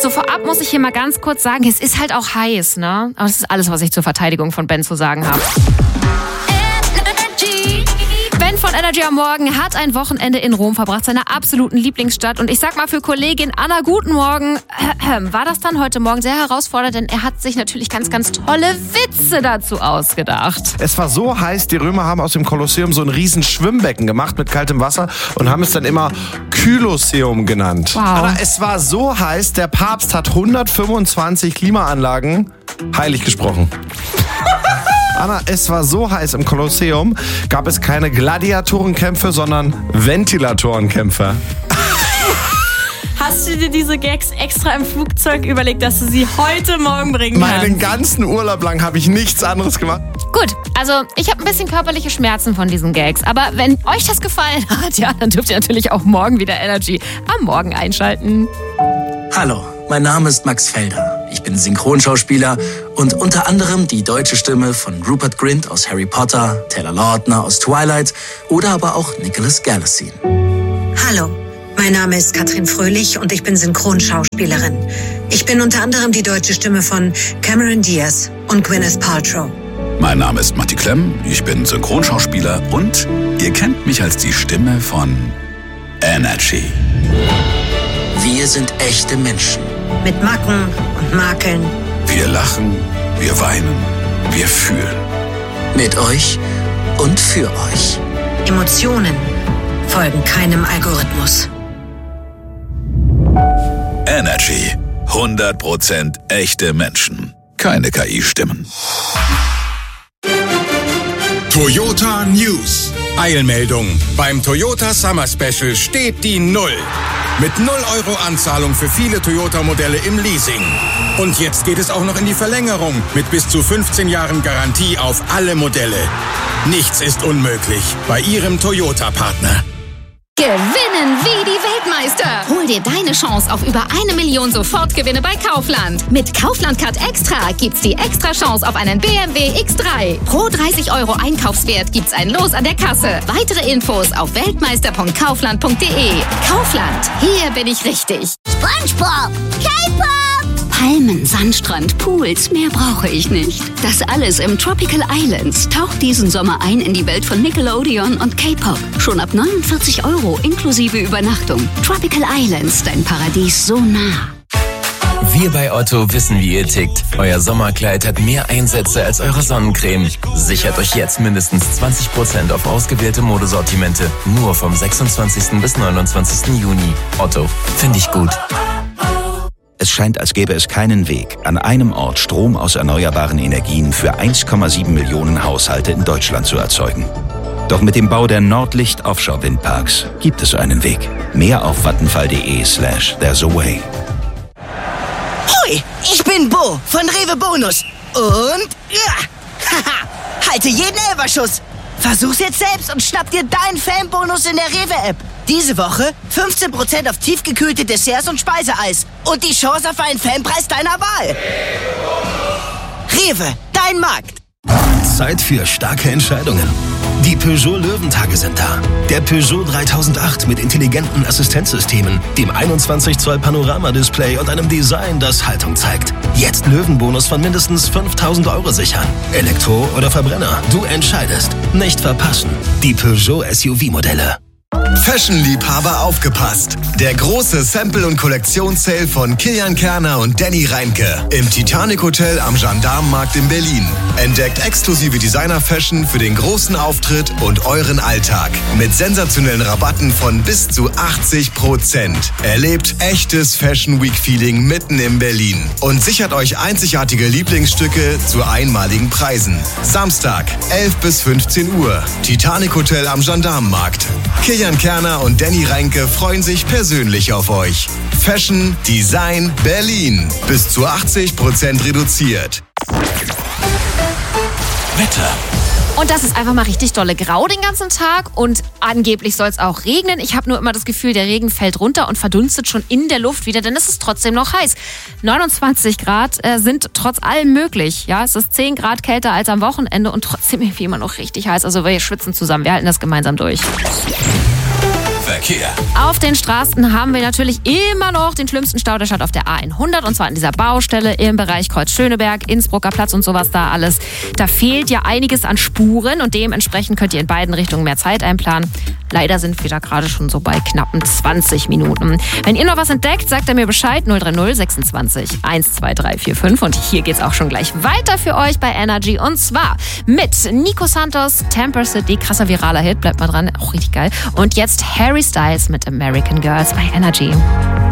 So, vorab muss ich hier mal ganz kurz sagen, es ist halt auch heiß, ne? Aber das ist alles, was ich zur Verteidigung von Ben zu sagen habe. Ben von Energy am Morgen hat ein Wochenende in Rom verbracht, seiner absoluten Lieblingsstadt. Und ich sag mal für Kollegin Anna, guten Morgen. War das dann heute Morgen sehr herausfordernd, denn er hat sich natürlich ganz, ganz tolle Witze dazu ausgedacht. Es war so heiß, die Römer haben aus dem Kolosseum so ein riesen Schwimmbecken gemacht mit kaltem Wasser und haben es dann immer Kylosseum genannt. Wow. Anna, es war so heiß, der Papst hat 125 Klimaanlagen heilig gesprochen. Anna, es war so heiß im Kolosseum, gab es keine Gladiatorenkämpfe, sondern Ventilatorenkämpfe. Hast du dir diese Gags extra im Flugzeug überlegt, dass du sie heute Morgen bringen kannst? Meinen ganzen Urlaub lang habe ich nichts anderes gemacht. Gut, also ich habe ein bisschen körperliche Schmerzen von diesen Gags. Aber wenn euch das gefallen hat, ja, dann dürft ihr natürlich auch morgen wieder Energy am Morgen einschalten. Hallo, mein Name ist Max Felder. Ich bin Synchronschauspieler und unter anderem die deutsche Stimme von Rupert Grint aus Harry Potter, Taylor Lautner aus Twilight oder aber auch Nicholas Galitzine. Hallo, mein Name ist Katrin Fröhlich und ich bin Synchronschauspielerin. Ich bin unter anderem die deutsche Stimme von Cameron Diaz und Gwyneth Paltrow. Mein Name ist Matti Klemm, ich bin Synchronschauspieler und ihr kennt mich als die Stimme von Energy. Wir sind echte Menschen. Mit Macken und Makeln. Wir lachen, wir weinen, wir fühlen. Mit euch und für euch. Emotionen folgen keinem Algorithmus. Energy. 100% echte Menschen. Keine KI-Stimmen. Toyota News. Eilmeldung. Beim Toyota Summer Special steht die Null. Mit 0 Euro Anzahlung für viele Toyota-Modelle im Leasing. Und jetzt geht es auch noch in die Verlängerung mit bis zu 15 Jahren Garantie auf alle Modelle. Nichts ist unmöglich bei Ihrem Toyota-Partner. Gewinnen wie die Weltmeister. Hol dir deine Chance auf über 1 Million Sofortgewinne bei Kaufland. Mit Kaufland Card Extra gibt's die extra Chance auf einen BMW X3. Pro 30 Euro Einkaufswert gibt's ein Los an der Kasse. Weitere Infos auf weltmeister.kaufland.de. Kaufland, hier bin ich richtig. SpongeBob, K-Pop. Palmen, Sandstrand, Pools, mehr brauche ich nicht. Das alles im Tropical Islands. Taucht diesen Sommer ein in die Welt von Nickelodeon und K-Pop. Schon ab 49 Euro inklusive Übernachtung. Tropical Islands, dein Paradies so nah. Wir bei Otto wissen, wie ihr tickt. Euer Sommerkleid hat mehr Einsätze als eure Sonnencreme. Sichert euch jetzt mindestens 20% auf ausgewählte Modesortimente. Nur vom 26. bis 29. Juni. Otto, finde ich gut. Es scheint, als gäbe es keinen Weg, an einem Ort Strom aus erneuerbaren Energien für 1,7 Millionen Haushalte in Deutschland zu erzeugen. Doch mit dem Bau der Nordlicht Offshore Windparks gibt es einen Weg. Mehr auf vattenfall.de/there's a way. Hoi, ich bin Bo von Rewe Bonus. Und ja, halte jeden Elferschuss. Versuch's jetzt selbst und schnapp dir deinen Fanbonus in der Rewe-App. Diese Woche 15% auf tiefgekühlte Desserts und Speiseeis. Und die Chance auf einen Fanpreis deiner Wahl. Rewe, dein Markt. Zeit für starke Entscheidungen. Die Peugeot Löwentage sind da. Der Peugeot 3008 mit intelligenten Assistenzsystemen, dem 21 Zoll Panoramadisplay und einem Design, das Haltung zeigt. Jetzt Löwenbonus von mindestens 5.000 Euro sichern. Elektro oder Verbrenner, du entscheidest. Nicht verpassen. Die Peugeot SUV-Modelle. Fashion-Liebhaber aufgepasst! Der große Sample- und Kollektionssale von Kilian Kerner und Danny Reinke im Titanic Hotel am Gendarmenmarkt in Berlin. Entdeckt exklusive Designer-Fashion für den großen Auftritt und euren Alltag. Mit sensationellen Rabatten von bis zu 80%. Erlebt echtes Fashion Week-Feeling mitten in Berlin. Und sichert euch einzigartige Lieblingsstücke zu einmaligen Preisen. Samstag, 11 bis 15 Uhr. Titanic Hotel am Gendarmenmarkt. Kilian Kerner und Danny Reinke freuen sich persönlich auf euch. Fashion, Design, Berlin. Bis zu 80% reduziert. Wetter. Und das ist einfach mal richtig dolle Grau den ganzen Tag und angeblich soll es auch regnen. Ich habe nur immer das Gefühl, der Regen fällt runter und verdunstet schon in der Luft wieder, denn es ist trotzdem noch heiß. 29 Grad sind trotz allem möglich. Ja, es ist 10 Grad kälter als am Wochenende und trotzdem irgendwie immer noch richtig heiß. Also wir schwitzen zusammen, wir halten das gemeinsam durch. Verkehr. Auf den Straßen haben wir natürlich immer noch den schlimmsten Stau der Stadt auf der A100 und zwar an dieser Baustelle im Bereich Kreuz-Schöneberg, Innsbrucker Platz und sowas da alles. Da fehlt ja einiges an Spuren und dementsprechend könnt ihr in beiden Richtungen mehr Zeit einplanen. Leider sind wir da gerade schon so bei knappen 20 Minuten. Wenn ihr noch was entdeckt, sagt ihr mir Bescheid. 030 26 12345 und hier geht's auch schon gleich weiter für euch bei Energy und zwar mit Nico Santos, Temper City, krasser viraler Hit, bleibt mal dran, auch richtig geil. Und jetzt Harry Styles mit American Girls bei Energy.